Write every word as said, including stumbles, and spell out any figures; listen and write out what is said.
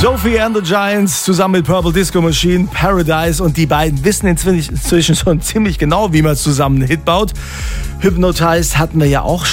Sophie and the Giants zusammen mit Purple Disco Machine, Paradise, und die beiden wissen inzwischen schon ziemlich genau, wie man zusammen einen Hit baut. Hypnotized hatten wir ja auch